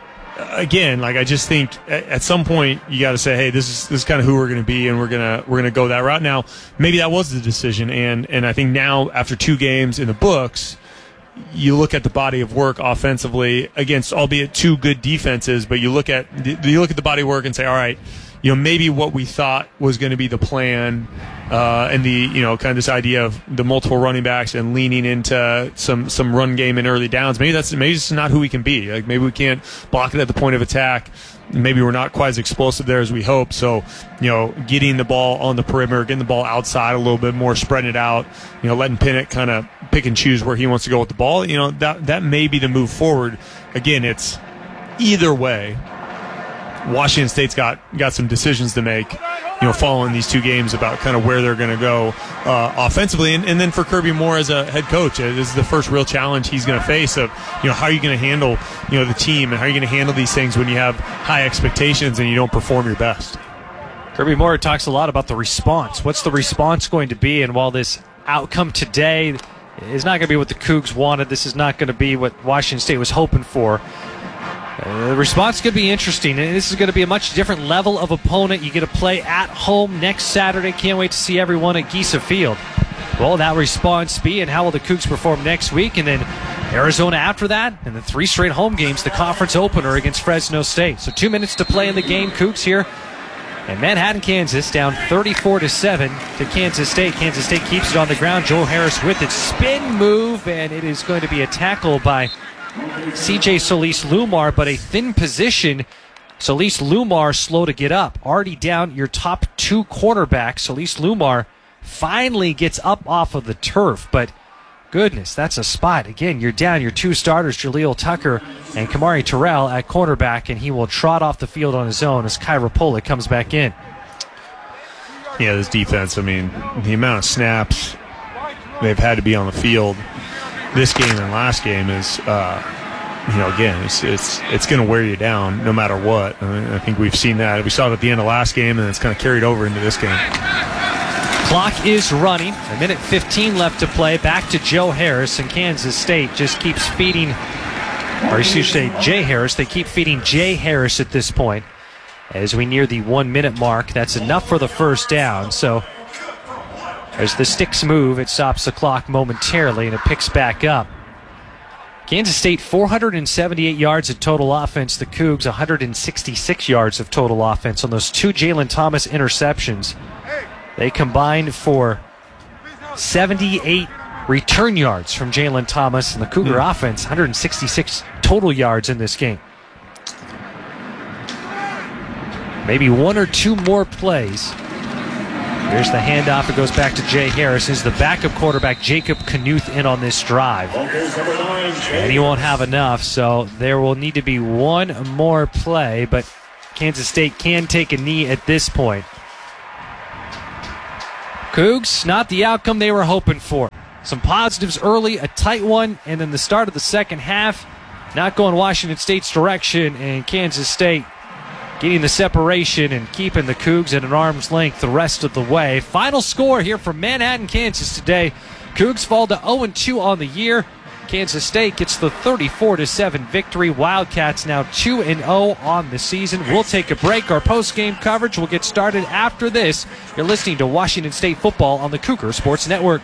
again, like I just think at, at some point you got to say, hey, this is this is kind of who we're going to be, and we're gonna we're gonna go that route. Now, maybe that was the decision, and and I think now after two games in the books, you look at the body of work offensively against, albeit two good defenses, but you look at you look at the body of work and say, all right, you know, maybe what we thought was going to be the plan. Uh, and the, you know, kind of this idea of the multiple running backs and leaning into some, some run game in early downs. Maybe that's maybe it's not who we can be. Like maybe we can't block it at the point of attack. Maybe we're not quite as explosive there as we hope. So, you know, getting the ball on the perimeter, getting the ball outside a little bit more, spreading it out, you know, letting Pinnock kind of pick and choose where he wants to go with the ball. You know, that that may be the move forward. Again, it's either way. Washington State's got, got some decisions to make, you know, following these two games about kind of where they're going to go uh, offensively. And, and then for Kirby Moore as a head coach, uh, this is the first real challenge he's going to face of, you know, how are you going to handle, you know, the team and how are you going to handle these things when you have high expectations and you don't perform your best. Kirby Moore talks a lot about the response. What's the response going to be? And while this outcome today is not going to be what the Cougs wanted, this is not going to be what Washington State was hoping for. Uh, the response could be interesting, and this is going to be a much different level of opponent. You get to play at home next Saturday. Can't wait to see everyone at Giesa Field. Well, that response be, and how will the Cougs perform next week? And then Arizona after that, and then three straight home games, the conference opener against Fresno State. So two minutes to play in the game. Cougs here in Manhattan, Kansas, down thirty-four to seven to Kansas State. Kansas State keeps it on the ground. Joe Harris with its spin move, and it is going to be a tackle by C J Solis Lumar, but a thin position. Solis Lumar slow to get up. Already down your top two cornerbacks. Solis Lumar finally gets up off of the turf, but goodness, that's a spot. Again, you're down your two starters, Jaleel Tucker and Kamari Terrell at cornerback, and he will trot off the field on his own as Kyra Pola comes back in. Yeah, this defense, I mean, the amount of snaps they've had to be on the field this game and last game is, uh, you know, again, it's it's it's going to wear you down no matter what. I mean, I think we've seen that. We saw it at the end of last game, and it's kind of carried over into this game. Clock is running. A minute fifteen left to play. Back to Joe Harris, and Kansas State just keeps feeding, or I should say Jay Harris. They keep feeding Jay Harris at this point. As we near the one-minute mark, that's enough for the first down. So as the sticks move, it stops the clock momentarily, and it picks back up. Kansas State, four hundred seventy-eight yards of total offense. The Cougs, one hundred sixty-six yards of total offense on those two Jalen Thomas interceptions. They combined for seventy-eight return yards from Jalen Thomas, and the Cougar mm. offense, one hundred sixty-six total yards in this game. Maybe one or two more plays. Here's the handoff. It goes back to Jay Harris. Is the backup quarterback Jacob Knuth in on this drive. And he won't have enough, so there will need to be one more play, but Kansas State can take a knee at this point. Cougs, not the outcome they were hoping for. Some positives early, a tight one, and then the start of the second half, not going Washington State's direction, and Kansas State getting the separation and keeping the Cougs at an arm's length the rest of the way. Final score here from Manhattan, Kansas today. Cougs fall to oh and two on the year. Kansas State gets the thirty-four to seven victory. Wildcats now two and oh on the season. We'll take a break. Our post-game coverage will get started after this. You're listening to Washington State football on the Cougar Sports Network.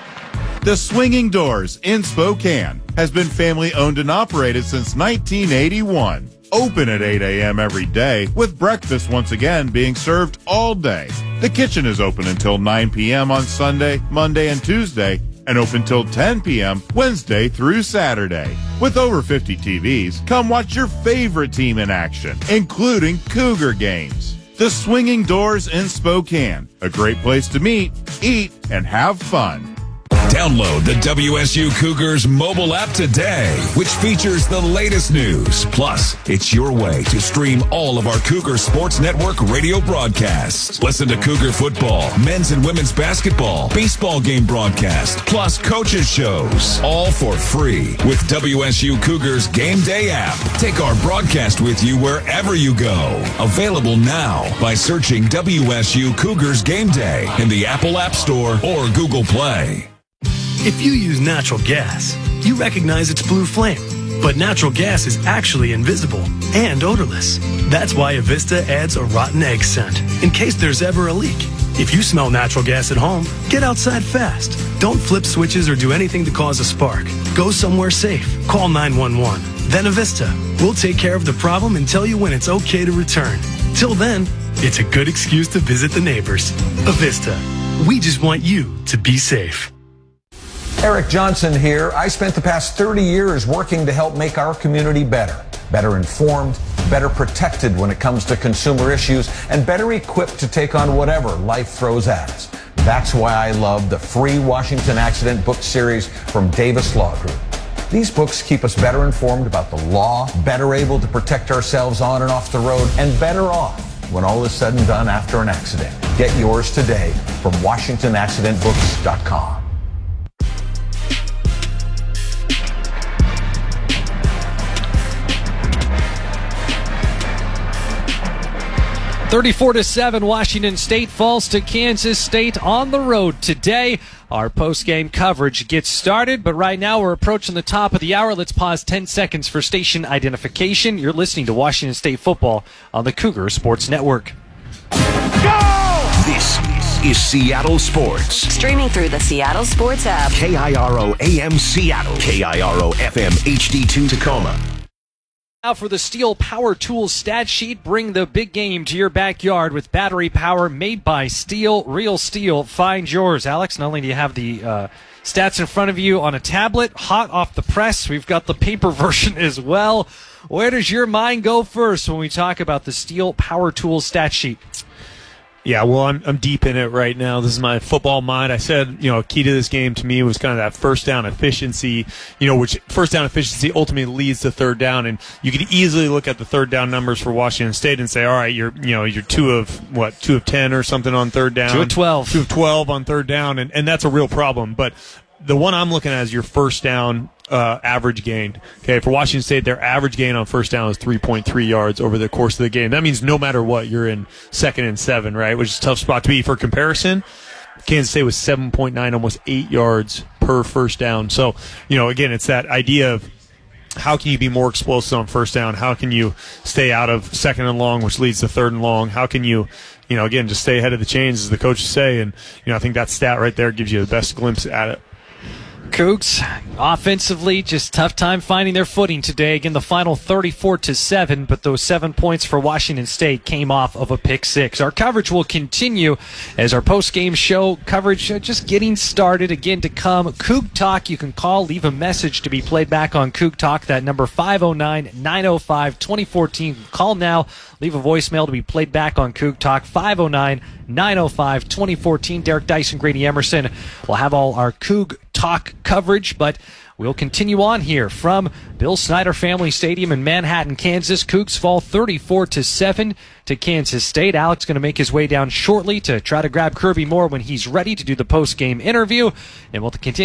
The Swinging Doors in Spokane has been family-owned and operated since nineteen eighty-one. Open at eight a.m. every day, with breakfast once again being served all day. The kitchen is open until nine p.m. on Sunday, Monday, and Tuesday, and open till ten p.m. Wednesday through Saturday. With over fifty T Vs, come watch your favorite team in action, including Cougar games. The Swinging Doors in Spokane, a great place to meet, eat, and have fun. Download the W S U Cougars mobile app today, which features the latest news. Plus, it's your way to stream all of our Cougar Sports Network radio broadcasts. Listen to Cougar football, men's and women's basketball, baseball game broadcast, plus coaches shows, all for free with W S U Cougars Game Day app. Take our broadcast with you wherever you go. Available now by searching W S U Cougars Game Day in the Apple App Store or Google Play. If you use natural gas, you recognize its blue flame. But natural gas is actually invisible and odorless. That's why Avista adds a rotten egg scent in case there's ever a leak. If you smell natural gas at home, get outside fast. Don't flip switches or do anything to cause a spark. Go somewhere safe. Call nine one one. Then Avista. We'll take care of the problem and tell you when it's okay to return. Till then, it's a good excuse to visit the neighbors. Avista. We just want you to be safe. Eric Johnson here. I spent the past thirty years working to help make our community better. Better informed, better protected when it comes to consumer issues, and better equipped to take on whatever life throws at us. That's why I love the free Washington Accident book series from Davis Law Group. These books keep us better informed about the law, better able to protect ourselves on and off the road, and better off when all is said and done after an accident. Get yours today from Washington Accident Books dot com. thirty-four to seven, Washington State falls to Kansas State on the road today. Our post-game coverage gets started, but right now we're approaching the top of the hour. Let's pause ten seconds for station identification. You're listening to Washington State football on the Cougar Sports Network. Go! This is Seattle Sports. Streaming through the Seattle Sports app. K I R O A M Seattle. K I R O F M H D two Tacoma. Now for the Steel Power Tools stat sheet, bring the big game to your backyard with battery power made by Steel. Real steel, find yours. Alex, not only do you have the uh, stats in front of you on a tablet, hot off the press, we've got the paper version as well. Where does your mind go first when we talk about the Steel Power Tools stat sheet? Yeah, well, I'm I'm deep in it right now. This is my football mind. I said, you know, key to this game to me was kind of that first down efficiency, you know, which first down efficiency ultimately leads to third down. And you could easily look at the third down numbers for Washington State and say, all right, you're, you know, you're two of, what, two of ten or something on third down. Two of twelve. Two of twelve on third down, and, and that's a real problem. But the one I'm looking at is your first down uh, average gain. Okay, for Washington State, their average gain on first down is three point three yards over the course of the game. That means no matter what, you're in second and seven, right? Which is a tough spot to be. For comparison, Kansas State was seven point nine, almost eight yards per first down. So, you know, again, it's that idea of how can you be more explosive on first down? How can you stay out of second and long, which leads to third and long? How can you, you know, again, just stay ahead of the chains, as the coaches say? And, you know, I think that stat right there gives you the best glimpse at it. Cougs, offensively, just tough time finding their footing today. Again, the final thirty-four to seven, but those seven points for Washington State came off of a pick six. Our coverage will continue as our post-game show coverage uh, just getting started. Again, to come, Coug Talk. You can call, leave a message to be played back on Coug Talk. That number five oh nine, nine oh five, two oh one four. Call now, leave a voicemail to be played back on Coug Talk, five oh nine, nine oh five, two oh one four. Derek Dyson, Grady Emerson will have all our Coug Talk coverage, but we'll continue on here from Bill Snyder Family Stadium in Manhattan, Kansas. Cougs fall thirty-four to seven to Kansas State. Alex going to make his way down shortly to try to grab Kirby Moore when he's ready to do the post-game interview, and we'll continue